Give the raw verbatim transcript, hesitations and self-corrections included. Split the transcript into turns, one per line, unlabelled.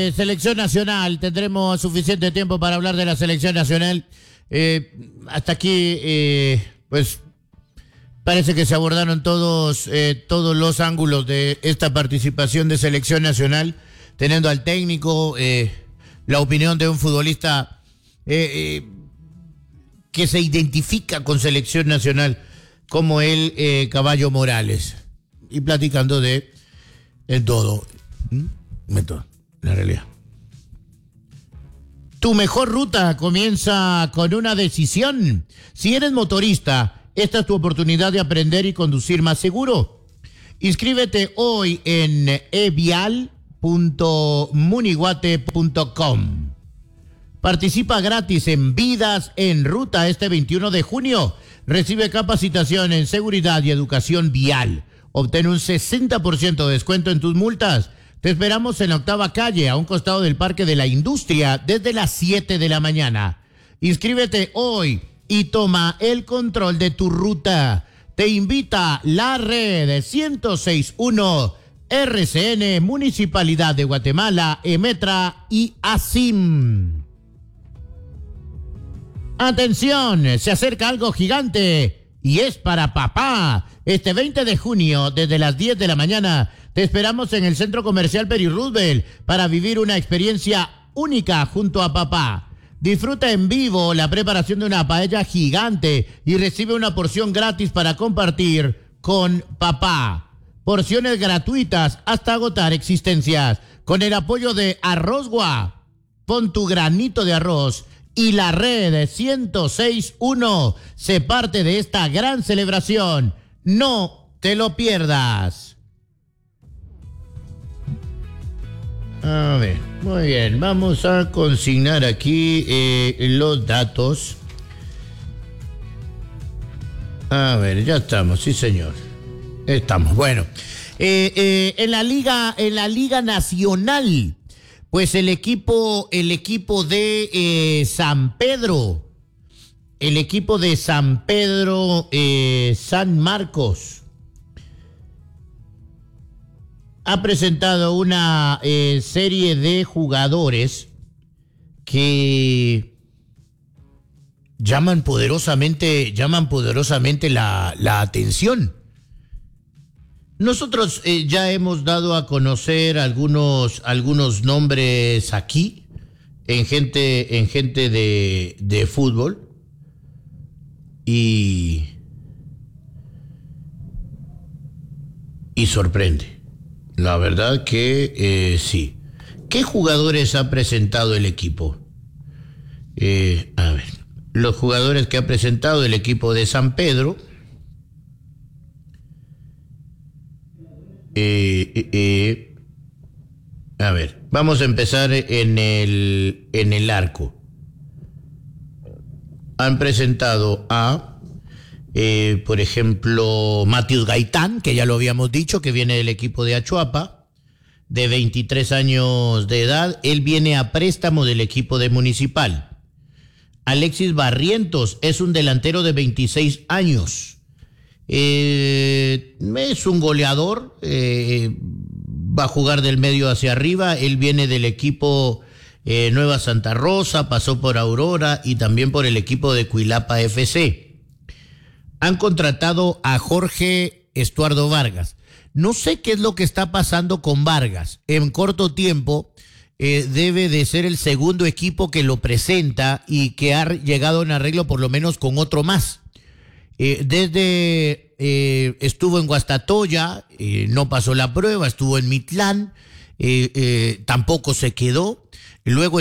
Eh, selección nacional, tendremos suficiente tiempo para hablar de la selección nacional. Eh, hasta aquí, eh, pues, parece que se abordaron todos, eh, todos los ángulos de esta participación de selección nacional, teniendo al técnico, eh, la opinión de un futbolista eh, eh, que se identifica con selección nacional, como el eh, Caballo Morales, y platicando de el todo, ¿Mm? de todo. La realidad. Tu mejor ruta comienza con una decisión. Si eres motorista, esta es tu oportunidad de aprender y conducir más seguro. Inscríbete hoy en e vial punto muniguate punto com. Participa gratis en Vidas en Ruta este veintiuno de junio. Recibe capacitación en seguridad y educación vial. Obtén un sesenta por ciento de descuento en tus multas. Te esperamos en la Octava Calle, a un costado del Parque de la Industria, desde las siete de la mañana. Inscríbete hoy y toma el control de tu ruta. Te invita la red ciento seis punto uno, R C N, Municipalidad de Guatemala, Emetra y ASIM. Atención, se acerca algo gigante y es para papá. Este veinte de junio, desde las diez de la mañana, te esperamos en el Centro Comercial Peri Roosevelt para vivir una experiencia única junto a papá. Disfruta en vivo la preparación de una paella gigante y recibe una porción gratis para compartir con papá. Porciones gratuitas hasta agotar existencias. Con el apoyo de Arrozgua, pon tu granito de arroz y la red ciento seis punto uno se parte de esta gran celebración. No te lo pierdas. A ver, muy bien, vamos a consignar aquí eh, los datos. A ver, ya estamos, sí señor. Estamos, bueno. Eh, eh, en la liga, en la liga nacional, pues el equipo, el equipo de eh, San Pedro, el equipo de San Pedro, eh, San Marcos, ha presentado una eh, serie de jugadores que llaman poderosamente, llaman poderosamente la, la atención. Nosotros eh, ya hemos dado a conocer algunos, algunos nombres aquí, en gente, en gente de, de fútbol, y, y sorprende. La verdad que eh, sí. ¿Qué jugadores ha presentado el equipo? Eh, a ver, los jugadores que ha presentado el equipo de San Pedro. Eh, eh, eh, a ver, vamos a empezar en el, en el arco. Han presentado a... Eh, por ejemplo, Matius Gaitán, que ya lo habíamos dicho, que viene del equipo de Achuapa, de veintitrés años de edad. Él viene a préstamo del equipo de Municipal. Alexis Barrientos es un delantero de veintiséis años. Eh, es un goleador, eh, va a jugar del medio hacia arriba. Él viene del equipo eh, Nueva Santa Rosa, pasó por Aurora y también por el equipo de Cuilapa F C. Han contratado a Jorge Estuardo Vargas. No sé qué es lo que está pasando con Vargas. En corto tiempo eh, debe de ser el segundo equipo que lo presenta y que ha llegado a un arreglo por lo menos con otro más. Eh, desde eh, estuvo en Guastatoya, eh, no pasó la prueba, estuvo en Mitlán, eh, eh, tampoco se quedó. Luego